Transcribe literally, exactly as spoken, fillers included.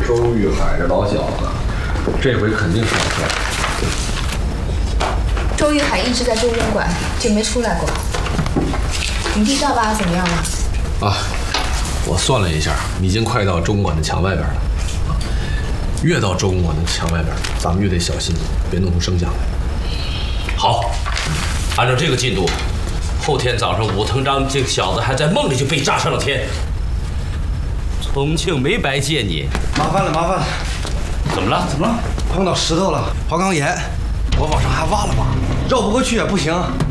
周玉海这老小子，这回肯定上车。 周玉海一直在中公馆，就没出来过。你弟赵爸怎么样了？ 啊，我算了一下，已经快到中公馆的墙外边了。啊，越到中公馆的墙外边，咱们越得小心，别弄出声响来。 好，按照这个进度，后天早上武藤章这个小子还在梦里就被炸上了天。重庆没白借你， 麻烦了，麻烦了。 怎么了？ 怎么了？碰到石头了，花岗岩，我往上还挖了挖，绕不过去也不行。